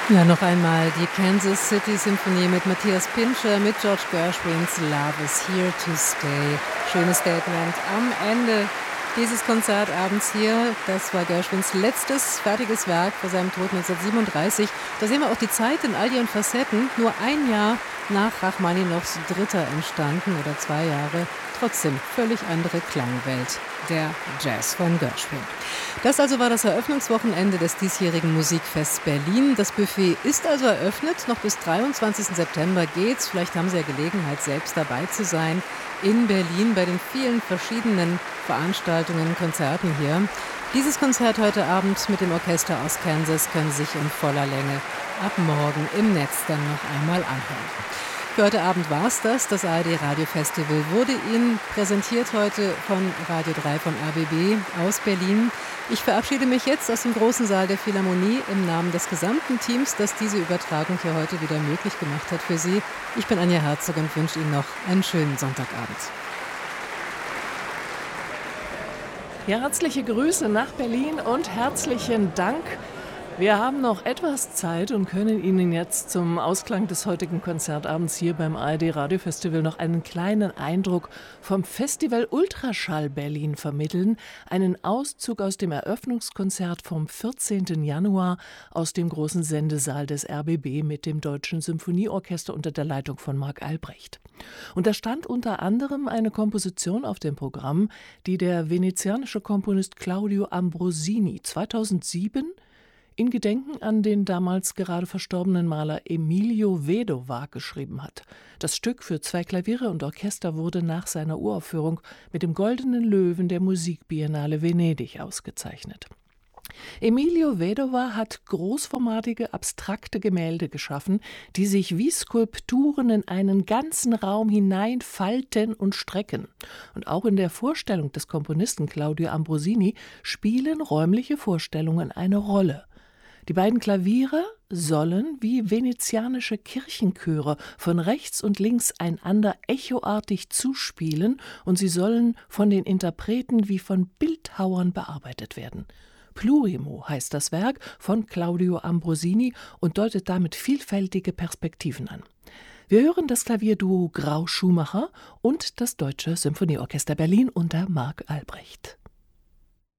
Ja, noch einmal die Kansas City Symphonie mit Matthias Pintscher, mit George Gershwins Love is Here to Stay. Schönes Statement am Ende dieses Konzertabends hier. Das war Gershwins letztes fertiges Werk vor seinem Tod 1937. Da sehen wir auch die Zeit in all ihren Facetten. Nur ein Jahr nach Rachmaninows Dritter entstanden oder 2 Jahre. Trotzdem völlig andere Klangwelt. Der Jazz von Gershwin. Das also war das Eröffnungswochenende des diesjährigen Musikfests Berlin. Das Buffet ist also eröffnet. Noch bis 23. September geht's. Vielleicht haben Sie ja Gelegenheit, selbst dabei zu sein in Berlin bei den vielen verschiedenen Veranstaltungen, Konzerten hier. Dieses Konzert heute Abend mit dem Orchester aus Kansas können Sie sich in voller Länge ab morgen im Netz dann noch einmal anhören. Für heute Abend war es das. Das ARD Radio Festival wurde Ihnen präsentiert heute von Radio 3 vom RBB aus Berlin. Ich verabschiede mich jetzt aus dem großen Saal der Philharmonie im Namen des gesamten Teams, das diese Übertragung hier heute wieder möglich gemacht hat für Sie. Ich bin Anja Herzog und wünsche Ihnen noch einen schönen Sonntagabend. Ja, herzliche Grüße nach Berlin und herzlichen Dank. Wir haben noch etwas Zeit und können Ihnen jetzt zum Ausklang des heutigen Konzertabends hier beim ARD Radio Festival noch einen kleinen Eindruck vom Festival Ultraschall Berlin vermitteln. Einen Auszug aus dem Eröffnungskonzert vom 14. Januar aus dem großen Sendesaal des RBB mit dem Deutschen Symphonieorchester unter der Leitung von Marc Albrecht. Und da stand unter anderem eine Komposition auf dem Programm, die der venezianische Komponist Claudio Ambrosini 2007 in Gedenken an den damals gerade verstorbenen Maler Emilio Vedova geschrieben hat. Das Stück für 2 Klaviere und Orchester wurde nach seiner Uraufführung mit dem Goldenen Löwen der Musikbiennale Venedig ausgezeichnet. Emilio Vedova hat großformatige, abstrakte Gemälde geschaffen, die sich wie Skulpturen in einen ganzen Raum hinein falten und strecken. Und auch in der Vorstellung des Komponisten Claudio Ambrosini spielen räumliche Vorstellungen eine Rolle. Die beiden Klaviere sollen wie venezianische Kirchenchöre von rechts und links einander echoartig zuspielen und sie sollen von den Interpreten wie von Bildhauern bearbeitet werden. Plurimo heißt das Werk von Claudio Ambrosini und deutet damit vielfältige Perspektiven an. Wir hören das Klavierduo Grau-Schumacher und das Deutsche Symphonieorchester Berlin unter Marc Albrecht.